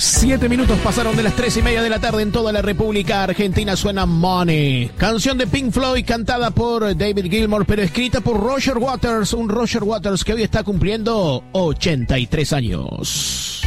7 minutos pasaron de las 3:30 de la tarde en toda la República Argentina. Suena Money, canción de Pink Floyd cantada por David Gilmour, pero escrita por Roger Waters, un Roger Waters que hoy está cumpliendo 83 años.